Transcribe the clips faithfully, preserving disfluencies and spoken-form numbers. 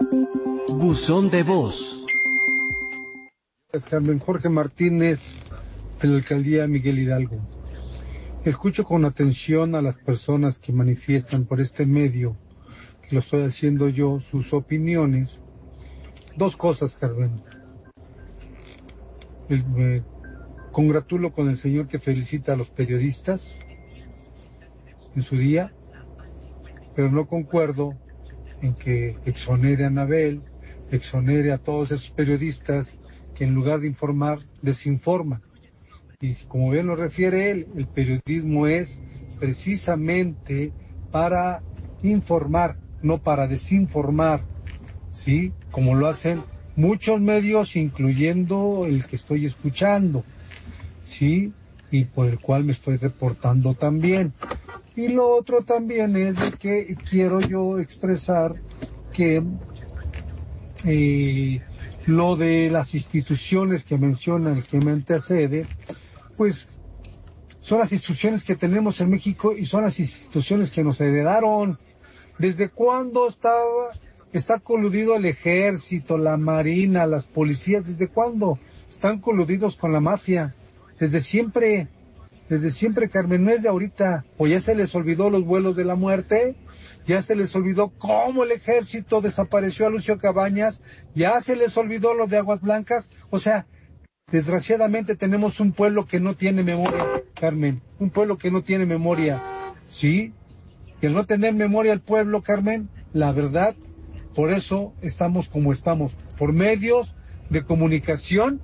Buzón de voz. Carmen Jorge Martínez, de la Alcaldía Miguel Hidalgo. Escucho con atención a las personas que manifiestan por este medio, que lo estoy haciendo yo, sus opiniones. Dos cosas, Carmen. El, me congratulo con el señor que felicita a los periodistas en su día, pero no concuerdo en que exonere a Anabel, exonere a todos esos periodistas que en lugar de informar, desinforman. Y como bien lo refiere él, el periodismo es precisamente para informar, no para desinformar, ¿sí? Como lo hacen muchos medios, incluyendo el que estoy escuchando, ¿sí? Y por el cual me estoy reportando también. Y lo otro también es de que quiero yo expresar que eh, lo de las instituciones que menciona el que me antecede, pues son las instituciones que tenemos en México y son las instituciones que nos heredaron. ¿Desde cuándo estaba, está coludido el ejército, la marina, las policías? ¿Desde cuándo están coludidos con la mafia? Desde siempre, desde siempre, Carmen, no es de ahorita. ¿O ya se les olvidó los vuelos de la muerte? ¿Ya se les olvidó cómo el ejército desapareció a Lucio Cabañas? ¿Ya se les olvidó lo de Aguas Blancas? O sea, desgraciadamente tenemos un pueblo que no tiene memoria, Carmen. Un pueblo que no tiene memoria, ¿sí? Y al no tener memoria el pueblo, Carmen, la verdad, por eso estamos como estamos. Por medios de comunicación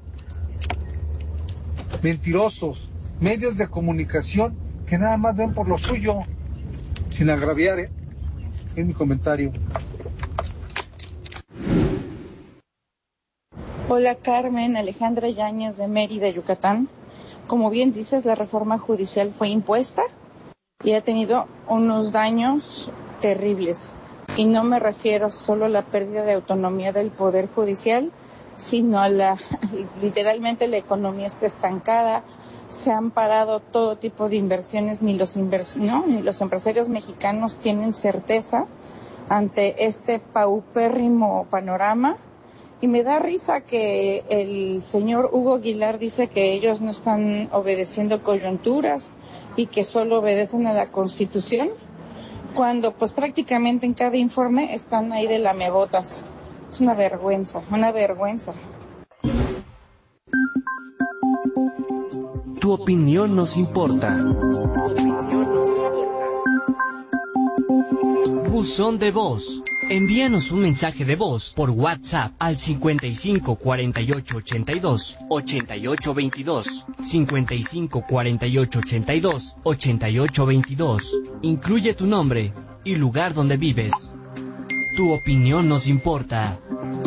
mentirosos. Medios de comunicación que nada más ven por lo suyo, sin agraviar, ¿eh? Es mi comentario. Hola Carmen, Alejandra Yáñez de Mérida, Yucatán. Como bien dices, la reforma judicial fue impuesta y ha tenido unos daños terribles. Y no me refiero solo a la pérdida de autonomía del Poder Judicial, sino a la, literalmente la economía está estancada, se han parado todo tipo de inversiones, ni los invers- no, ni los empresarios mexicanos tienen certeza ante este paupérrimo panorama. Y me da risa que el señor Hugo Aguilar dice que ellos no están obedeciendo coyunturas y que solo obedecen a la Constitución, cuando pues prácticamente en cada informe están ahí de lamebotas. Es una vergüenza, una vergüenza. Tu opinión nos importa. Buzón de voz. Envíanos un mensaje de voz por WhatsApp al cincuenta y cinco cuarenta y ocho ochenta y dos ochenta y ocho veintidós, cincuenta y cinco cuarenta y ocho ochenta y dos ochenta y ocho veintidós. Incluye tu nombre y lugar donde vives. Tu opinión nos importa.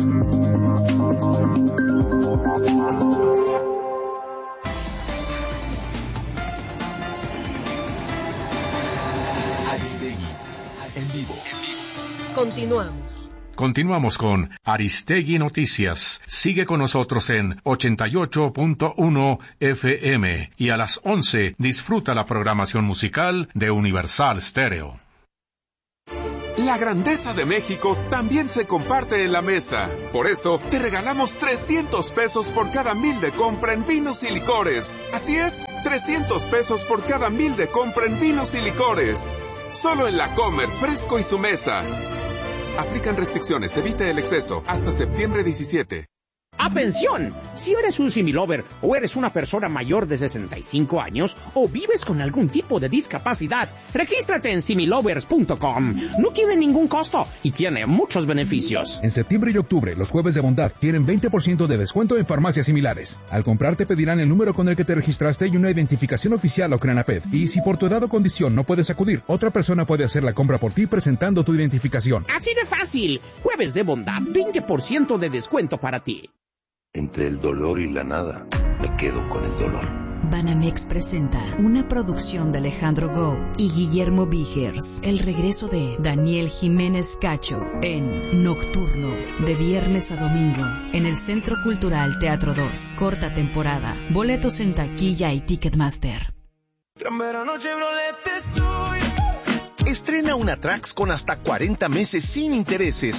Aristegui, en vivo. Continuamos. Continuamos con Aristegui Noticias. Sigue con nosotros en ochenta y ocho punto uno F M y a las once disfruta la programación musical de Universal Stereo. La grandeza de México también se comparte en la mesa. Por eso, te regalamos trescientos pesos por cada mil de compra en vinos y licores. Así es, trescientos pesos por cada mil de compra en vinos y licores. Solo en La Comer, Fresco y su mesa. Aplican restricciones, evite el exceso. Hasta septiembre diecisiete. ¡Atención! Si eres un similover o eres una persona mayor de sesenta y cinco años o vives con algún tipo de discapacidad, regístrate en similovers punto com. No tiene ningún costo y tiene muchos beneficios. En septiembre y octubre, los jueves de bondad tienen veinte por ciento de descuento en farmacias similares. Al comprar te pedirán el número con el que te registraste y una identificación oficial o CRENAPED. Y si por tu edad o condición no puedes acudir, otra persona puede hacer la compra por ti presentando tu identificación. Así de fácil. Jueves de bondad, veinte por ciento de descuento para ti. Entre el dolor y la nada, me quedo con el dolor. Banamex presenta una producción de Alejandro Gou y Guillermo Vigers. El regreso de Daniel Jiménez Cacho en Nocturno, de viernes a domingo, en el Centro Cultural Teatro dos. Corta temporada. Boletos en taquilla y Ticketmaster. Gran verano Chevrolet estoy. Estrena una Trax con hasta cuarenta meses sin intereses.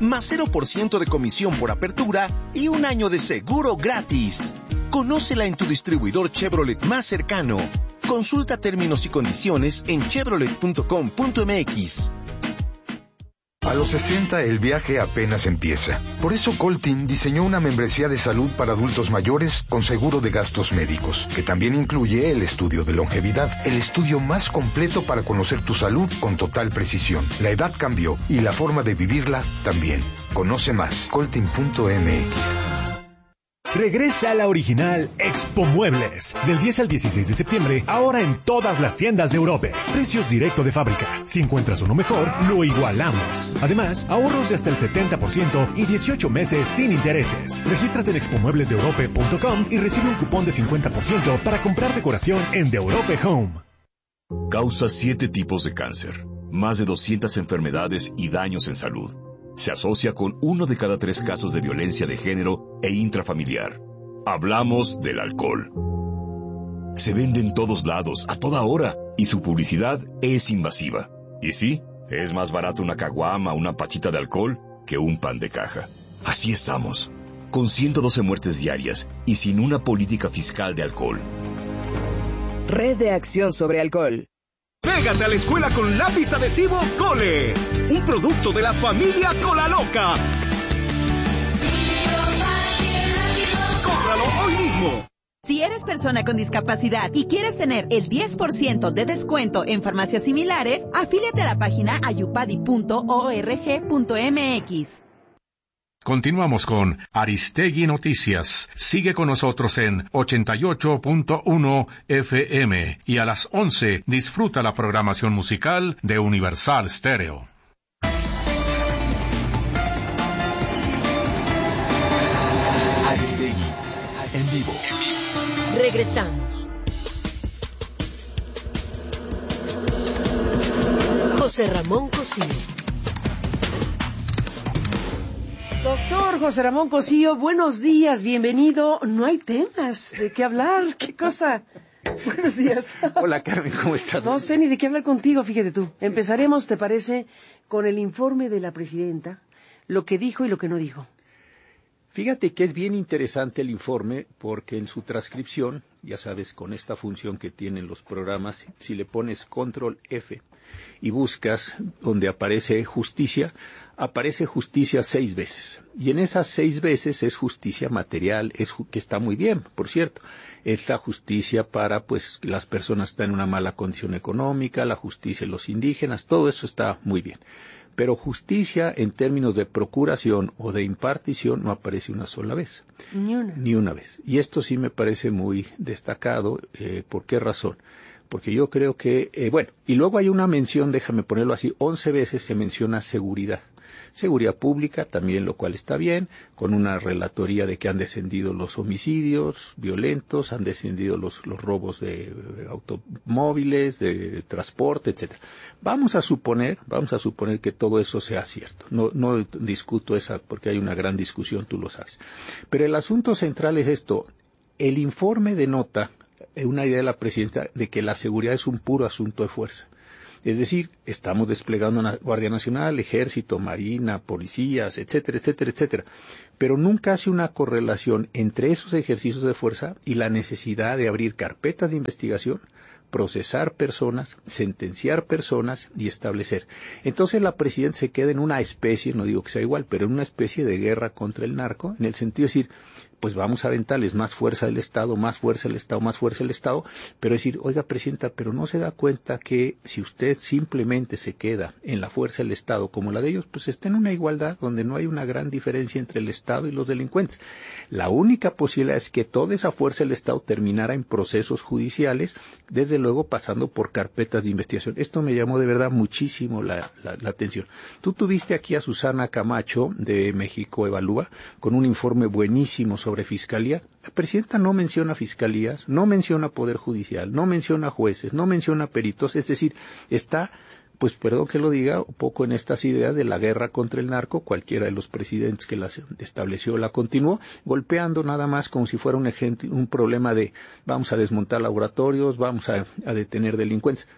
más cero por ciento de comisión por apertura y un año de seguro gratis. Conócela en tu distribuidor Chevrolet más cercano. Consulta términos y condiciones en chevrolet punto com punto m x. A los sesenta el viaje apenas empieza. Por eso Coltin diseñó una membresía de salud para adultos mayores con seguro de gastos médicos, que también incluye el estudio de longevidad, el estudio más completo para conocer tu salud con total precisión. La edad cambió y la forma de vivirla también. Conoce más, coltin punto m x. Regresa a la original Expo Muebles. Del diez al dieciséis de septiembre, ahora en todas las tiendas de Europe. Precios directo de fábrica. Si encuentras uno mejor, lo igualamos. Además, ahorros de hasta el setenta por ciento y dieciocho meses sin intereses. Regístrate en expo muebles de europe punto com y recibe un cupón de cincuenta por ciento para comprar decoración en The Europe Home. Causa siete tipos de cáncer, más de doscientas enfermedades y daños en salud. Se asocia con uno de cada tres casos de violencia de género e intrafamiliar. Hablamos del alcohol. Se vende en todos lados, a toda hora, y su publicidad es invasiva. Y sí, es más barato una caguama, una pachita de alcohol, que un pan de caja. Así estamos, con ciento doce muertes diarias y sin una política fiscal de alcohol. Red de Acción sobre Alcohol. Pégate a la escuela con lápiz adhesivo Cole, un producto de la familia Cola Loca. ¡Cómpralo hoy mismo! Si eres persona con discapacidad y quieres tener el diez por ciento de descuento en farmacias similares, afíliate a la página ayupadi punto org punto m x. Continuamos con Aristegui Noticias. Sigue con nosotros en ochenta y ocho punto uno F M y a las once disfruta la programación musical de Universal Stereo. Aristegui, en vivo. Regresamos. José Ramón Cosío. Doctor José Ramón Cosío, buenos días, bienvenido. No hay temas de qué hablar, qué cosa. Buenos días. Hola Carmen, ¿cómo estás? No sé ni de qué hablar contigo, fíjate tú. Empezaremos, ¿te parece?, con el informe de la presidenta, lo que dijo y lo que no dijo. Fíjate que es bien interesante el informe porque en su transcripción, ya sabes, con esta función que tienen los programas, si le pones control F y buscas donde aparece justicia, aparece justicia seis veces. Y en esas seis veces es justicia material, es ju- que está muy bien, por cierto. Es la justicia para, pues, las personas que están en una mala condición económica, la justicia de los indígenas, todo eso está muy bien. Pero justicia en términos de procuración o de impartición no aparece una sola vez. Ni una. Ni una vez. Y esto sí me parece muy destacado. Eh, ¿Por qué razón? Porque yo creo que, eh, bueno, y luego hay una mención, déjame ponerlo así, once veces se menciona seguridad. Seguridad pública también, lo cual está bien, con una relatoría de que han descendido los homicidios violentos, han descendido los, los robos de automóviles, de transporte, etcétera. Vamos a suponer, vamos a suponer que todo eso sea cierto. No, no discuto esa, porque hay una gran discusión, tú lo sabes. Pero el asunto central es esto. El informe denota una idea de la presidencia de que la seguridad es un puro asunto de fuerza. Es decir, estamos desplegando una Guardia Nacional, Ejército, Marina, policías, etcétera, etcétera, etcétera. Pero nunca hace una correlación entre esos ejercicios de fuerza y la necesidad de abrir carpetas de investigación, procesar personas, sentenciar personas y establecer. Entonces la presidenta se queda en una especie, no digo que sea igual, pero en una especie de guerra contra el narco, en el sentido de decir, pues vamos a aventarles más fuerza del Estado, más fuerza del Estado, más fuerza del Estado, pero decir, oiga, presidenta, pero no se da cuenta que si usted simplemente se queda en la fuerza del Estado como la de ellos, pues está en una igualdad donde no hay una gran diferencia entre el Estado y los delincuentes. La única posibilidad es que toda esa fuerza del Estado terminara en procesos judiciales, desde luego pasando por carpetas de investigación. Esto me llamó de verdad muchísimo la, la, la atención. Tú tuviste aquí a Susana Camacho de México Evalúa con un informe buenísimo sobre sobre fiscalía. La presidenta no menciona fiscalías, no menciona poder judicial, no menciona jueces, no menciona peritos, es decir, está, pues perdón que lo diga, un poco en estas ideas de la guerra contra el narco, cualquiera de los presidentes que la estableció la continuó, golpeando nada más como si fuera un ejemplo, un problema de vamos a desmontar laboratorios, vamos a, a detener delincuentes.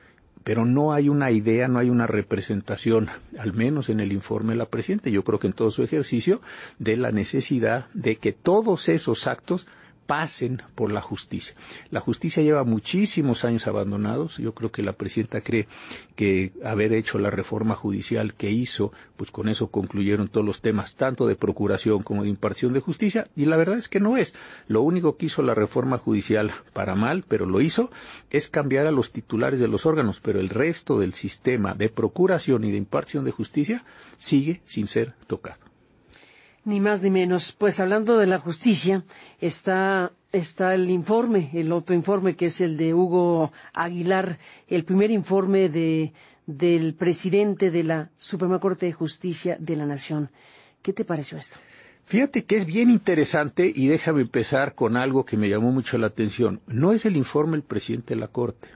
pero no hay una idea, no hay una representación, al menos en el informe de la Presidenta, yo creo que en todo su ejercicio, de la necesidad de que todos esos actos pasen por la justicia. La justicia lleva muchísimos años abandonados. Yo creo que la Presidenta cree que haber hecho la reforma judicial que hizo, pues con eso concluyeron todos los temas, tanto de procuración como de impartición de justicia, y la verdad es que no es. Lo único que hizo la reforma judicial, para mal, pero lo hizo, es cambiar a los titulares de los órganos, pero el resto del sistema de procuración y de impartición de justicia sigue sin ser tocado. Ni más ni menos. Pues hablando de la justicia, está, está el informe, el otro informe que es el de Hugo Aguilar, el primer informe de, del presidente de la Suprema Corte de Justicia de la Nación. ¿Qué te pareció esto? Fíjate que es bien interesante y déjame empezar con algo que me llamó mucho la atención. No es el informe del presidente de la Corte.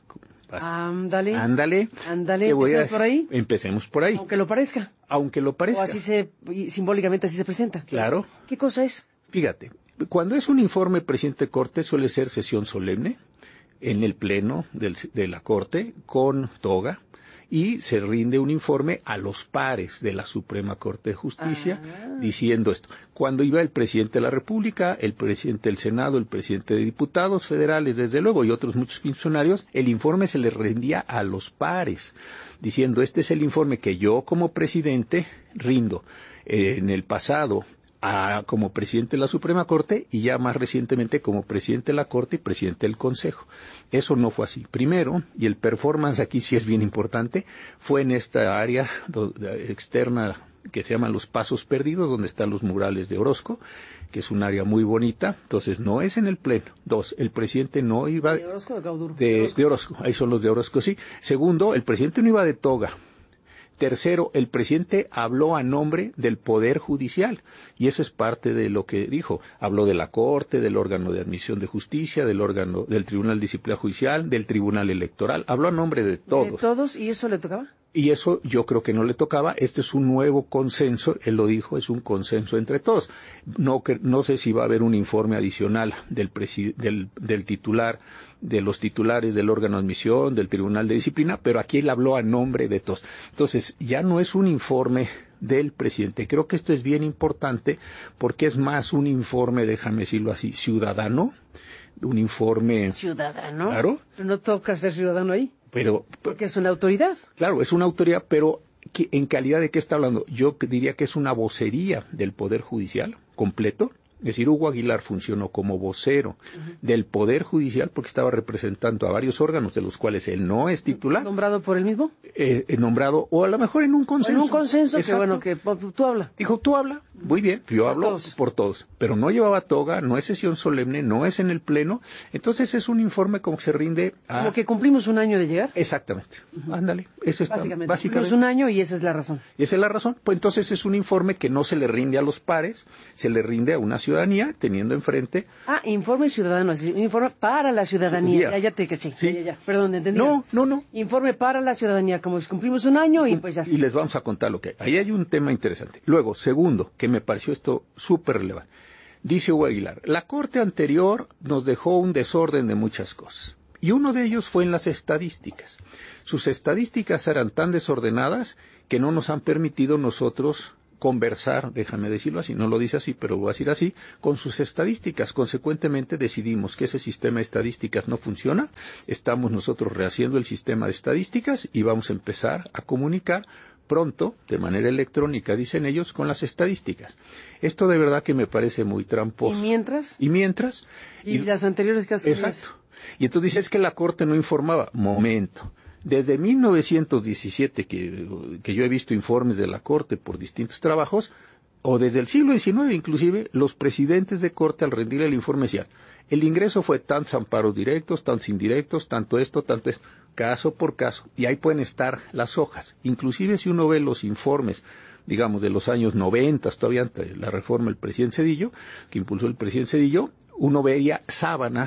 Ándale. Ándale. Ándale, ¿empecemos por ahí? Empecemos por ahí. Aunque lo parezca. Aunque lo parezca. O así se, simbólicamente así se presenta. Claro. ¿Qué cosa es? Fíjate, cuando es un informe del presidente de Corte suele ser sesión solemne en el pleno del, de la Corte con toga y se rinde un informe a los pares de la Suprema Corte de Justicia ah. diciendo esto. Cuando iba el presidente de la República, el presidente del Senado, el presidente de diputados federales, desde luego, y otros muchos funcionarios, el informe se le rendía a los pares, diciendo, este es el informe que yo como presidente rindo. Eh, en el pasado, a, como presidente de la Suprema Corte y ya más recientemente como presidente de la Corte y presidente del Consejo. Eso no fue así. Primero, y el performance aquí sí es bien importante, fue en esta área do, de, externa que se llaman los Pasos Perdidos, donde están los murales de Orozco, que es un área muy bonita. Entonces, no es en el pleno. Dos, el presidente no iba... ¿De Orozco o de Cauduro? De, de, Orozco. de Orozco, ahí son los de Orozco, sí. Segundo, el presidente no iba de toga. Tercero, el presidente habló a nombre del Poder Judicial, y eso es parte de lo que dijo. Habló de la Corte, del órgano de admisión de justicia, del órgano del Tribunal de Disciplina Judicial, del Tribunal Electoral. Habló a nombre de todos. ¿De todos? ¿Y eso le tocaba? Y eso yo creo que no le tocaba. Este es un nuevo consenso, él lo dijo, es un consenso entre todos. No, que, no sé si va a haber un informe adicional del, presi, del, del titular, de los titulares del órgano de admisión, del Tribunal de Disciplina, pero aquí él habló a nombre de todos. Entonces, ya no es un informe del presidente. Creo que esto es bien importante porque es más un informe, déjame decirlo así, ciudadano, un informe... ¿Ciudadano? Claro. ¿No toca ser ciudadano ahí? Pero, porque es una autoridad. Claro, es una autoridad, pero ¿qué, ¿en calidad de qué está hablando? Yo diría que es una vocería del Poder Judicial completo. Es decir, Hugo Aguilar funcionó como vocero uh-huh. del Poder Judicial porque estaba representando a varios órganos de los cuales él no es titular. ¿Nombrado por él mismo? Eh, eh, nombrado, o a lo mejor en un consenso. En un consenso, que bueno, que tú habla. Dijo, tú habla, muy bien, yo hablo por todos. por todos. Pero no llevaba toga, no es sesión solemne, no es en el Pleno. Entonces es un informe como que se rinde a... Como que cumplimos un año de llegar. Exactamente. Uh-huh. Ándale. Eso está, básicamente. básicamente. Cumplimos un año y esa es la razón. Y esa es la razón. Pues entonces es un informe que no se le rinde a los pares, se le rinde a una ciudadanía teniendo enfrente. Ah, informe ciudadano, es decir, un informe para la ciudadanía. Ya, ya te caché. Sí. Ya, ya, ya. Perdón, entendí. No, no, no. Informe para la ciudadanía, como cumplimos un año y pues ya está. Y les vamos a contar lo que hay. Ahí hay un tema interesante. Luego, segundo, que me pareció esto súper relevante. Dice Hugo Aguilar, la Corte anterior nos dejó un desorden de muchas cosas. Y uno de ellos fue en las estadísticas. Sus estadísticas eran tan desordenadas que no nos han permitido nosotros conversar, déjame decirlo así, no lo dice así, pero lo voy a decir así, con sus estadísticas. Consecuentemente decidimos que ese sistema de estadísticas no funciona, estamos nosotros rehaciendo el sistema de estadísticas y vamos a empezar a comunicar pronto, de manera electrónica, dicen ellos, con las estadísticas. Esto de verdad que me parece muy tramposo. ¿Y mientras? ¿Y mientras? ¿Y, y las anteriores que hacen? Exacto. Y entonces dices que la Corte no informaba. Momento. Desde mil novecientos diecisiete, que, que yo he visto informes de la Corte por distintos trabajos, o desde el siglo diecinueve inclusive, los presidentes de Corte al rendir el informe decían, el ingreso fue tantos amparos directos, tantos indirectos, tanto esto, tanto esto, caso por caso, y ahí pueden estar las hojas. Inclusive si uno ve los informes, digamos, de los años noventa, todavía ante la reforma del presidente Zedillo, que impulsó el presidente Zedillo, uno veía sábanas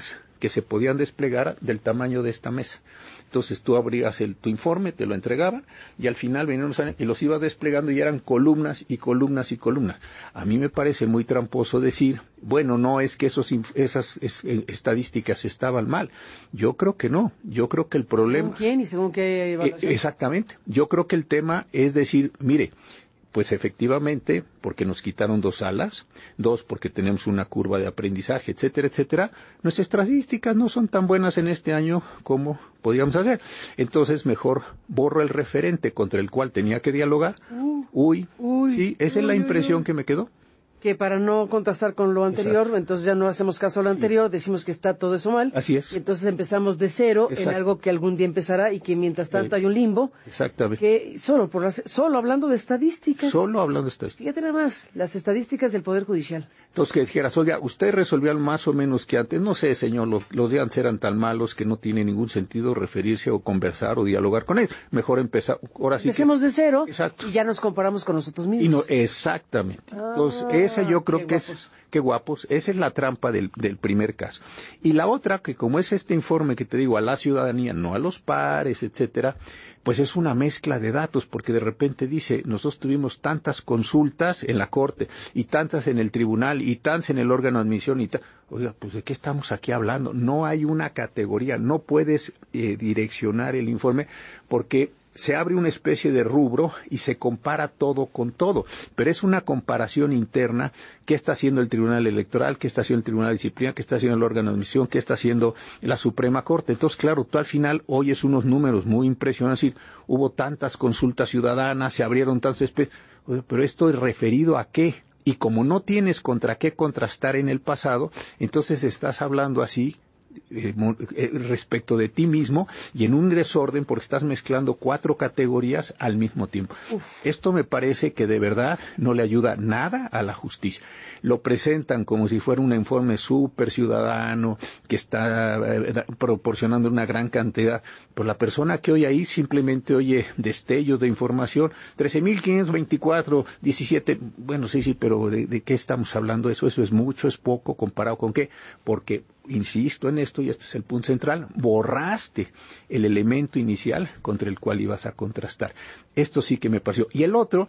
que se podían desplegar del tamaño de esta mesa. Entonces tú abrías el, tu informe, te lo entregaban y al final venían los años y los ibas desplegando y eran columnas y columnas y columnas. A mí me parece muy tramposo decir, bueno, no es que esos, esas es, estadísticas estaban mal. Yo creo que no. Yo creo que el problema... ¿Según quién y según qué evaluación? Eh, exactamente. Yo creo que el tema es decir, mire, pues efectivamente, porque nos quitaron dos salas, dos, porque tenemos una curva de aprendizaje, etcétera, etcétera, nuestras estadísticas no son tan buenas en este año como podíamos hacer. Entonces, mejor borro el referente contra el cual tenía que dialogar. Uh, uy, uy, sí, esa uy, es la impresión uy. que me quedó. Que para no contrastar con lo anterior, Exacto. entonces ya no hacemos caso a lo anterior, sí. decimos que está todo eso mal. Así es. Y entonces empezamos de cero Exacto. en algo que algún día empezará y que mientras tanto eh, hay un limbo. Exactamente. Que solo por las, solo hablando de estadísticas. Solo hablando de estadísticas. Fíjate nada más, las estadísticas del Poder Judicial. Entonces que dijeras, oiga, usted resolvió más o menos que antes. No sé, señor, los, los de antes eran tan malos que no tiene ningún sentido referirse o conversar o dialogar con ellos. Mejor empezar, ahora sí. Empecemos que... de cero Exacto. y ya nos comparamos con nosotros mismos. Y no, exactamente. Ah, entonces, esa yo creo que guapos. es... Qué guapos, esa es la trampa del, del primer caso. Y la otra, que como es este informe que te digo a la ciudadanía, no a los pares, etcétera, pues es una mezcla de datos, porque de repente dice, nosotros tuvimos tantas consultas en la Corte, y tantas en el tribunal, y tantas en el órgano de admisión, y ta... Oiga, pues ¿de qué estamos aquí hablando? No hay una categoría, no puedes eh, direccionar el informe, porque se abre una especie de rubro y se compara todo con todo, pero es una comparación interna. ¿Qué está haciendo el Tribunal Electoral? ¿Qué está haciendo el Tribunal de Disciplina? ¿Qué está haciendo el órgano de admisión? ¿Qué está haciendo la Suprema Corte? Entonces, claro, tú al final oyes unos números muy impresionantes, hubo tantas consultas ciudadanas, se abrieron tantas especies, pero esto es referido a qué. Y como no tienes contra qué contrastar en el pasado, entonces estás hablando así, Eh, eh, respecto de ti mismo y en un desorden porque estás mezclando cuatro categorías al mismo tiempo. Uf. Esto me parece que de verdad no le ayuda nada a la justicia. Lo presentan como si fuera un informe súper ciudadano que está eh, proporcionando una gran cantidad, pero la persona que oye ahí simplemente oye destellos de información, trece mil quinientos veinticuatro, diecisiete, bueno, sí, sí, pero ¿de, de qué estamos hablando? Eso, eso es mucho, es poco, comparado con qué, porque insisto en esto, y este es el punto central, borraste el elemento inicial contra el cual ibas a contrastar. Esto sí que me pareció. Y el otro,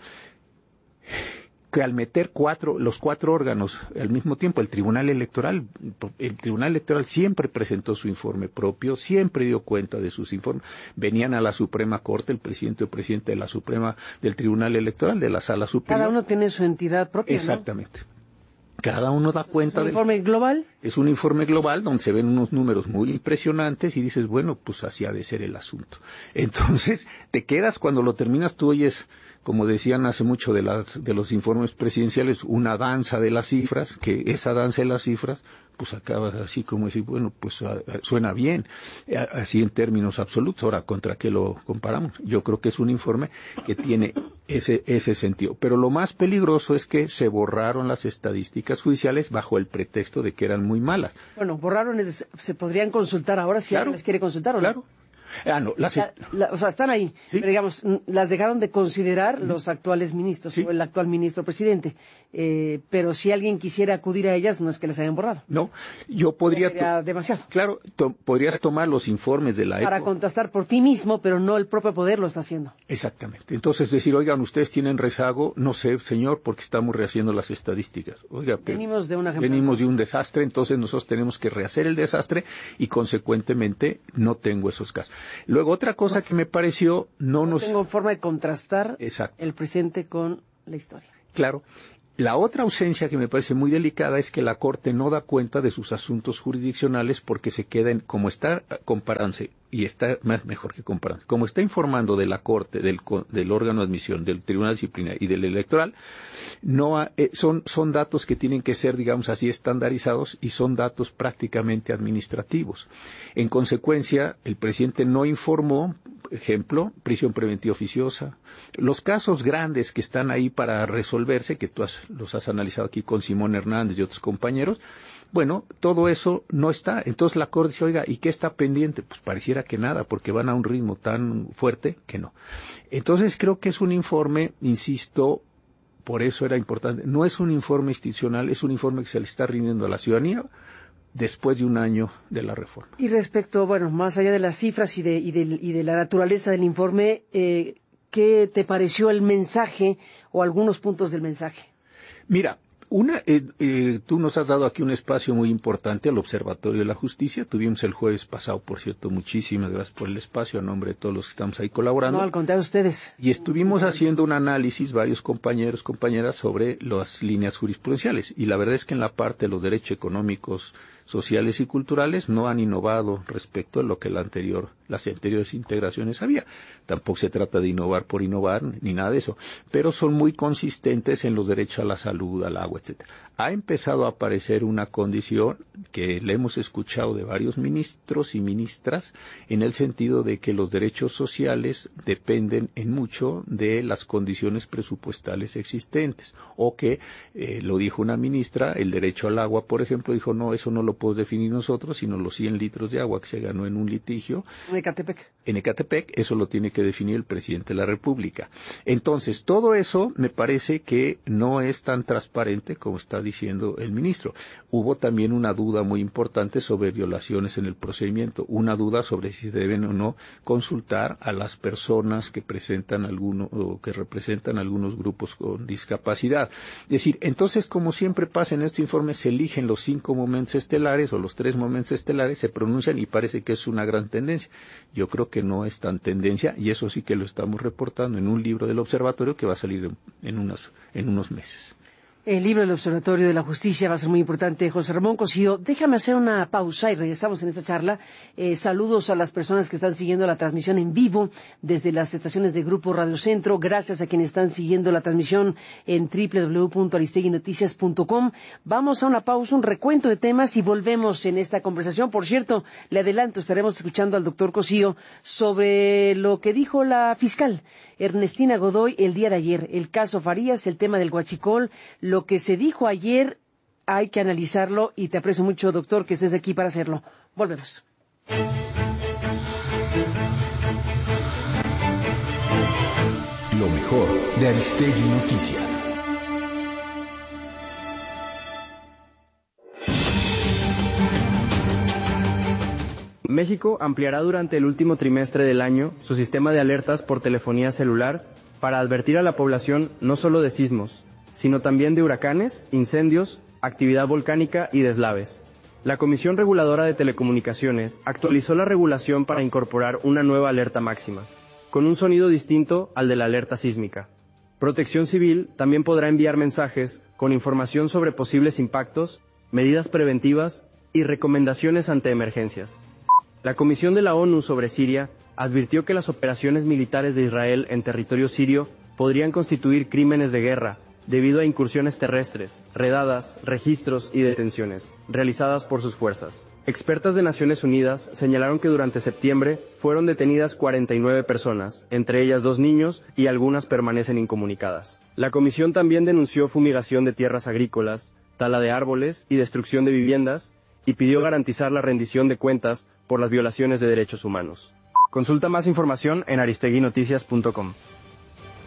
que al meter cuatro, los cuatro órganos al mismo tiempo, el Tribunal Electoral, el Tribunal Electoral siempre presentó su informe propio, siempre dio cuenta de sus informes, venían a la Suprema Corte, el presidente o presidente de la Suprema, del Tribunal Electoral, de la Sala Superior. Cada uno tiene su entidad propia, Exactamente. ¿No? Cada uno da cuenta del... ¿Es un informe global? Es un informe global donde se ven unos números muy impresionantes y dices, bueno, pues así ha de ser el asunto. Entonces, te quedas cuando lo terminas, tú oyes, como decían hace mucho de, las, de los informes presidenciales, una danza de las cifras, que esa danza de las cifras, pues acaba así como decir, bueno, pues a, a, suena bien, a, así en términos absolutos. Ahora, ¿contra qué lo comparamos? Yo creo que es un informe que tiene ese, ese sentido. Pero lo más peligroso es que se borraron las estadísticas judiciales bajo el pretexto de que eran muy malas. Bueno, borraron, es, se podrían consultar ahora si claro, alguien las quiere consultar o no. Claro. Ah, no, las... la, la, o sea, están ahí, ¿sí? Pero digamos, las dejaron de considerar ¿Mm? los actuales ministros, ¿sí? O el actual ministro presidente, eh, pero si alguien quisiera acudir a ellas, no es que las hayan borrado. No, yo podría... Sería demasiado. Claro, to podría tomar los informes de la Para EPO. contrastar por ti mismo, pero no el propio poder lo está haciendo. Exactamente. Entonces decir, oigan, ustedes tienen rezago, no sé, señor, porque estamos rehaciendo las estadísticas. Oiga, venimos de una venimos de un desastre, entonces nosotros tenemos que rehacer el desastre y consecuentemente no tengo esos casos. Luego, otra cosa que me pareció, no, no nos... tengo forma de contrastar Exacto. el presente con la historia. Claro. La otra ausencia que me parece muy delicada es que la Corte no da cuenta de sus asuntos jurisdiccionales porque se queda en, como está comparándose, y está más mejor que comparando, como está informando de la Corte, del, del órgano de admisión, del Tribunal de Disciplina y del Electoral, no ha, eh, son, son datos que tienen que ser, digamos así, estandarizados y son datos prácticamente administrativos. En consecuencia, el presidente no informó, ejemplo, prisión preventiva oficiosa, los casos grandes que están ahí para resolverse, que tú has, los has analizado aquí con Simón Hernández y otros compañeros, bueno, todo eso no está. Entonces la Corte dice, oiga, ¿y qué está pendiente? Pues pareciera que nada, porque van a un ritmo tan fuerte que no. Entonces creo que es un informe, insisto, por eso era importante, no es un informe institucional, es un informe que se le está rindiendo a la ciudadanía después de un año de la reforma. Y respecto, bueno, más allá de las cifras y de, y de, y de la naturaleza del informe, eh, ¿qué te pareció el mensaje o algunos puntos del mensaje? Mira, Una, eh, eh, tú nos has dado aquí un espacio muy importante al Observatorio de la Justicia. Tuvimos el jueves pasado, por cierto, muchísimas gracias por el espacio, a nombre de todos los que estamos ahí colaborando. No, al contrario, ustedes. Y estuvimos haciendo un análisis, varios compañeros, compañeras, sobre las líneas jurisprudenciales. Y la verdad es que en la parte de los derechos económicos, sociales y culturales no han innovado respecto a lo que la anterior, las anteriores integraciones había. Tampoco se trata de innovar por innovar, ni nada de eso, pero son muy consistentes en los derechos a la salud, al agua, etcétera. Ha empezado a aparecer una condición que le hemos escuchado de varios ministros y ministras, en el sentido de que los derechos sociales dependen en mucho de las condiciones presupuestales existentes, o que, eh, lo dijo una ministra, el derecho al agua, por ejemplo, dijo, no, eso no lo podemos definir nosotros, sino los cien litros de agua que se ganó en un litigio. En Ecatepec. En Ecatepec, eso lo tiene que definir el presidente de la República. Entonces, todo eso me parece que no es tan transparente como está diciendo el ministro. Hubo también una duda muy importante sobre violaciones en el procedimiento, una duda sobre si deben o no consultar a las personas que presentan alguno, o que representan algunos grupos con discapacidad. Es decir, entonces, como siempre pasa en este informe, se eligen los cinco momentos estelares o los tres momentos estelares, se pronuncian y parece que es una gran tendencia. Yo creo que no es tan tendencia, y eso sí que lo estamos reportando en un libro del Observatorio que va a salir en, en, unas, en unos meses. El libro del Observatorio de la Justicia va a ser muy importante. José Ramón Cosío, déjame hacer una pausa y regresamos en esta charla. Eh, saludos a las personas que están siguiendo la transmisión en vivo desde las estaciones de Grupo Radio Centro. Gracias a quienes están siguiendo la transmisión en doble u doble u doble u punto aristegui noticias punto com. Vamos a una pausa, un recuento de temas y volvemos en esta conversación. Por cierto, le adelanto, estaremos escuchando al doctor Cosío sobre lo que dijo la fiscal Ernestina Godoy el día de ayer. El caso Farías, el tema del huachicol, lo que se dijo ayer hay que analizarlo y te aprecio mucho, doctor, que estés aquí para hacerlo. Volvemos. Lo mejor de Aristegui Noticias. México ampliará durante el último trimestre del año su sistema de alertas por telefonía celular para advertir a la población no solo de sismos, sino también de huracanes, incendios, actividad volcánica y deslaves. La Comisión Reguladora de Telecomunicaciones actualizó la regulación para incorporar una nueva alerta máxima, con un sonido distinto al de la alerta sísmica. Protección Civil también podrá enviar mensajes con información sobre posibles impactos, medidas preventivas y recomendaciones ante emergencias. La Comisión de la ONU sobre Siria advirtió que las operaciones militares de Israel en territorio sirio podrían constituir crímenes de guerra, debido a incursiones terrestres, redadas, registros y detenciones, realizadas por sus fuerzas. Expertas de Naciones Unidas señalaron que durante septiembre fueron detenidas cuarenta y nueve personas, entre ellas dos niños, y algunas permanecen incomunicadas. La comisión también denunció fumigación de tierras agrícolas, tala de árboles y destrucción de viviendas, y pidió garantizar la rendición de cuentas por las violaciones de derechos humanos. Consulta más información en aristegui noticias punto com.